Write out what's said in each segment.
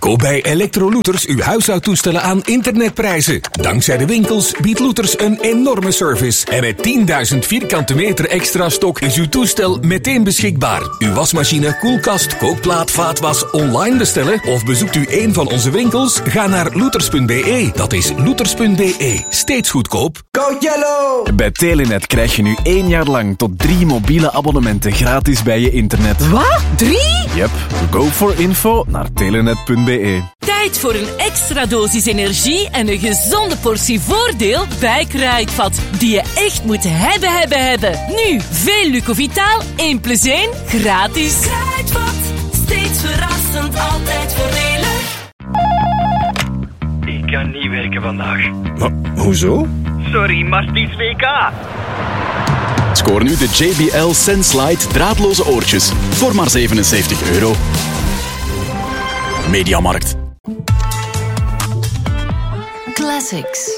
Koop bij Electrolooters uw huishoudtoestellen aan internetprijzen. Dankzij de winkels biedt Looters een enorme service. En met 10.000 vierkante meter extra stok is uw toestel meteen beschikbaar. Uw wasmachine, koelkast, kookplaat, vaatwas online bestellen of bezoekt u een van onze winkels? Ga naar looters.be. Dat is looters.be. Steeds goedkoop. Go Yellow! Bij Telenet krijg je nu 1 jaar lang tot 3 mobiele abonnementen gratis bij je internet. Wat? 3? Yep. Go for info naar telenet.be. Tijd voor een extra dosis energie en een gezonde portie voordeel bij Kruidvat. Die je echt moet hebben. Nu, veel Lucovitaal, 1 + 1, gratis. Kruidvat, steeds verrassend, altijd voordelig. Ik kan niet werken vandaag. Hoezo? Sorry, maar het is WK. Scoor nu de JBL Sense draadloze oortjes voor maar €77. Mediamarkt. Classics.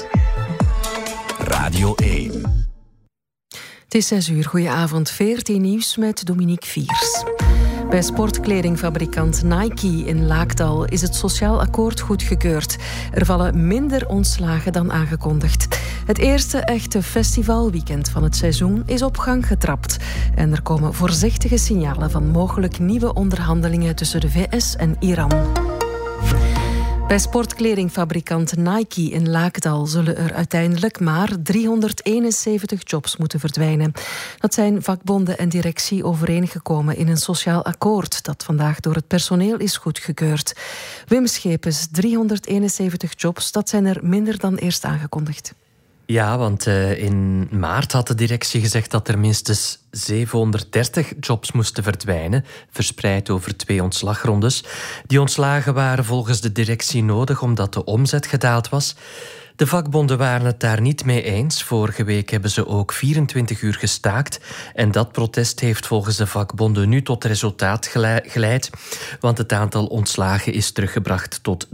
Radio 1. Het is 6:00. Goedenavond. 14 nieuws met Dominique Viers. Bij sportkledingfabrikant Nike in Laakdal is het sociaal akkoord goedgekeurd. Er vallen minder ontslagen dan aangekondigd. Het eerste echte festivalweekend van het seizoen is op gang getrapt. En er komen voorzichtige signalen van mogelijk nieuwe onderhandelingen tussen de VS en Iran. Bij sportkledingfabrikant Nike in Laakdal zullen er uiteindelijk maar 371 jobs moeten verdwijnen. Dat zijn vakbonden en directie overeengekomen in een sociaal akkoord dat vandaag door het personeel is goedgekeurd. Wim Schepens, 371 jobs, dat zijn er minder dan eerst aangekondigd. Ja, want in maart had de directie gezegd dat er minstens 730 jobs moesten verdwijnen, verspreid over 2 ontslagrondes. Die ontslagen waren volgens de directie nodig omdat de omzet gedaald was. De vakbonden waren het daar niet mee eens. Vorige week hebben ze ook 24 uur gestaakt. En dat protest heeft volgens de vakbonden nu tot resultaat geleid. Want het aantal ontslagen is teruggebracht tot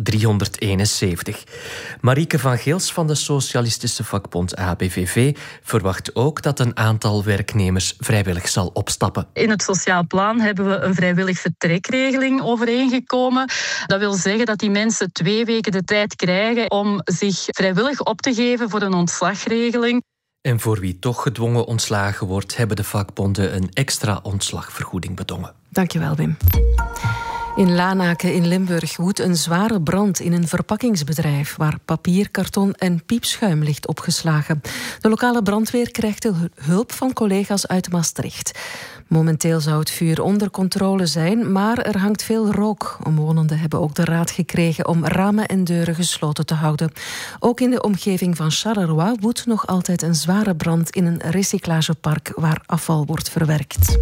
371. Marieke van Geels van de Socialistische Vakbond ABVV verwacht ook dat een aantal werknemers vrijwillig zal opstappen. In het sociaal plan hebben we een vrijwillig vertrekregeling overeengekomen. Dat wil zeggen dat die mensen 2 weken de tijd krijgen om zich vrijwillig op te geven voor een ontslagregeling. En voor wie toch gedwongen ontslagen wordt, hebben de vakbonden een extra ontslagvergoeding bedongen. Dankjewel, Wim. In Lanaken in Limburg woedt een zware brand in een verpakkingsbedrijf waar papier, karton en piepschuim ligt opgeslagen. De lokale brandweer krijgt de hulp van collega's uit Maastricht. Momenteel zou het vuur onder controle zijn, maar er hangt veel rook. Omwonenden hebben ook de raad gekregen om ramen en deuren gesloten te houden. Ook in de omgeving van Charleroi woedt nog altijd een zware brand in een recyclagepark waar afval wordt verwerkt.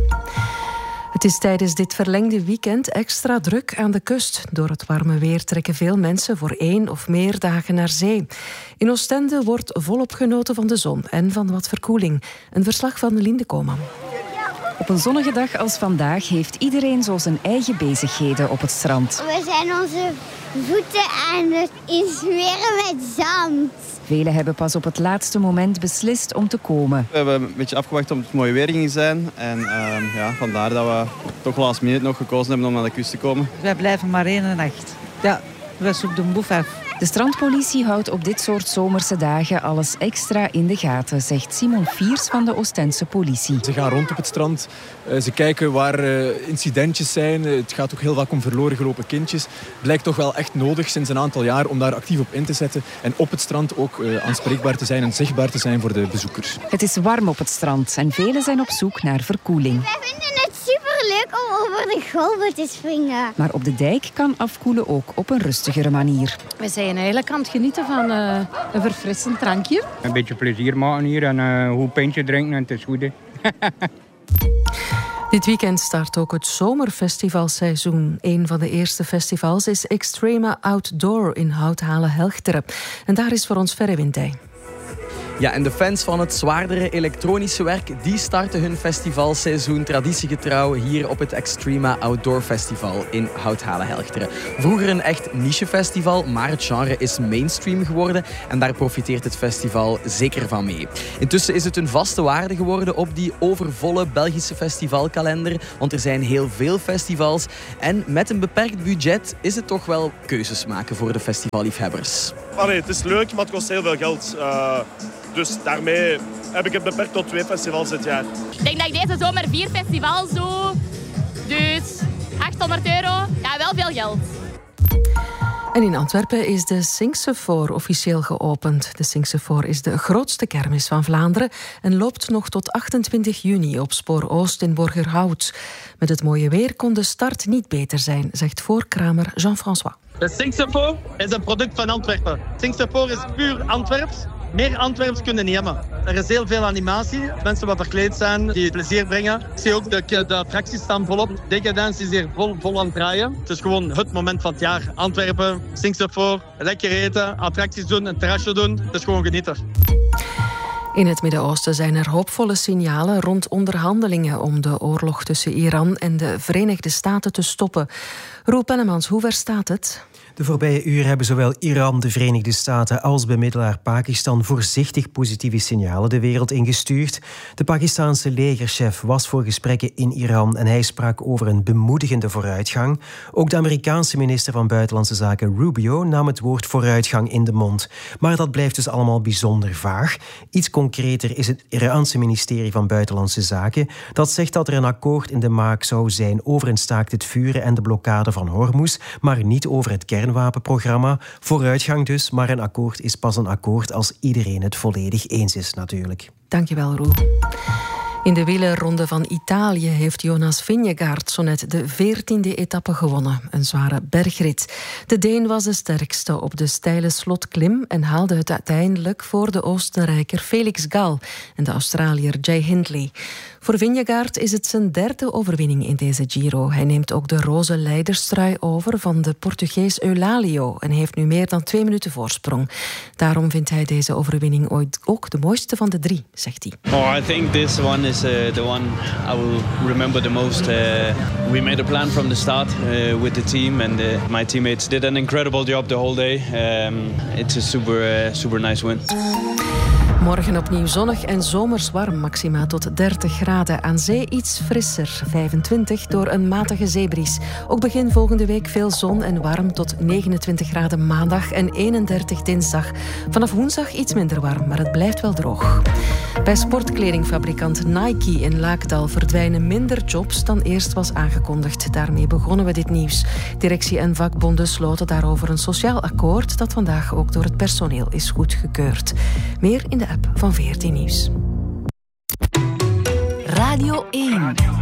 Het is tijdens dit verlengde weekend extra druk aan de kust. Door het warme weer trekken veel mensen voor 1 of meer dagen naar zee. In Oostende wordt volop genoten van de zon en van wat verkoeling. Een verslag van Linde Koman. Op een zonnige dag als vandaag heeft iedereen zo zijn eigen bezigheden op het strand. We zijn onze voeten aan het insmeren met zand. Velen hebben pas op het laatste moment beslist om te komen. We hebben een beetje afgewacht om het mooie weer ging zijn. En vandaar dat we toch last minute nog gekozen hebben om naar de kust te komen. Wij blijven maar 1 nacht. Ja, we zoeken de boef af. De strandpolitie houdt op dit soort zomerse dagen alles extra in de gaten, zegt Simon Fiers van de Oostense politie. Ze gaan rond op het strand, ze kijken waar incidentjes zijn. Het gaat ook heel vaak om verloren gelopen kindjes. Het blijkt toch wel echt nodig sinds een aantal jaar om daar actief op in te zetten. En op het strand ook aanspreekbaar te zijn en zichtbaar te zijn voor de bezoekers. Het is warm op het strand en velen zijn op zoek naar verkoeling. Wij vinden het superleuk om over de golven te springen. Maar op de dijk kan afkoelen ook op een rustigere manier. We zijn eigenlijk aan het genieten van een verfrissend drankje. Een beetje plezier maken hier en een goed pintje drinken en het is goed. Dit weekend start ook het zomerfestivalseizoen. Een van de eerste festivals is Extrema Outdoor in Houthalen-Helchteren. En daar is voor ons Verre Wintij. Ja, en de fans van het zwaardere elektronische werk, die starten hun festivalseizoen traditiegetrouw hier op het Extrema Outdoor Festival in Houthalen-Helchteren. Vroeger een echt nichefestival, maar het genre is mainstream geworden en daar profiteert het festival zeker van mee. Intussen is het een vaste waarde geworden op die overvolle Belgische festivalkalender, want er zijn heel veel festivals en met een beperkt budget is het toch wel keuzes maken voor de festivalliefhebbers. Het is leuk, maar het kost heel veel geld. Dus daarmee heb ik het beperkt tot 2 festivals dit jaar. Ik denk dat ik deze zomer 4 festivals doe. Dus €800. Ja, wel veel geld. En in Antwerpen is de Singsefoor officieel geopend. De Singsefoor is de grootste kermis van Vlaanderen en loopt nog tot 28 juni op Spoor Oost in Borgerhout. Met het mooie weer kon de start niet beter zijn, zegt voorkramer Jean-François. De Singsefoor is een product van Antwerpen. Singsefoor is puur Antwerps. Meer Antwerps kunnen niet hebben. Er is heel veel animatie. Mensen wat verkleed zijn, die plezier brengen. Ik zie ook de attracties staan volop. Decadence is hier vol aan het draaien. Het is gewoon het moment van het jaar. Antwerpen, Singsefoor, lekker eten, attracties doen, een terrasje doen. Het is gewoon genieten. In het Midden-Oosten zijn er hoopvolle signalen rond onderhandelingen om de oorlog tussen Iran en de Verenigde Staten te stoppen. Roel Pennemans, hoe ver staat het? De voorbije uren hebben zowel Iran, de Verenigde Staten als bemiddelaar Pakistan voorzichtig positieve signalen de wereld ingestuurd. De Pakistanse legerchef was voor gesprekken in Iran en hij sprak over een bemoedigende vooruitgang. Ook de Amerikaanse minister van Buitenlandse Zaken Rubio nam het woord vooruitgang in de mond. Maar dat blijft dus allemaal bijzonder vaag. Iets concreter is het Iraanse ministerie van Buitenlandse Zaken. Dat zegt dat er een akkoord in de maak zou zijn over een staakt het vuren en de blokkade van Hormuz, maar niet over het kernwapenprogramma. Vooruitgang dus, maar een akkoord is pas een akkoord als iedereen het volledig eens is natuurlijk. Dankjewel, Roel. In de wielerronde van Italië heeft Jonas Vingegaard zo net de 14e etappe gewonnen. Een zware bergrit. De Deen was de sterkste op de steile slotklim en haalde het uiteindelijk voor de Oostenrijker Felix Gall en de Australiër Jay Hindley. Voor Vingegaard is het zijn 3e overwinning in deze Giro. Hij neemt ook de roze leiderstrui over van de Portugees Eulalio en heeft nu meer dan 2 minuten voorsprong. Daarom vindt hij deze overwinning ooit ook de mooiste van de 3, zegt hij. Oh, I think this one is the one I will remember the most. We made a plan from the start with the team and my teammates did an incredible job the whole day. It's a super nice win. Morgen opnieuw zonnig en zomers warm, maxima tot 30 graden. Aan zee iets frisser, 25 door een matige zeebries. Ook begin volgende week veel zon en warm tot 29 graden maandag en 31 dinsdag. Vanaf woensdag iets minder warm, maar het blijft wel droog. Bij sportkledingfabrikant Nike in Laakdal verdwijnen minder jobs dan eerst was aangekondigd. Daarmee begonnen we dit nieuws. Directie en vakbonden sloten daarover een sociaal akkoord dat vandaag ook door het personeel is goedgekeurd. Meer in de app van VRT Nieuws. Radio 1.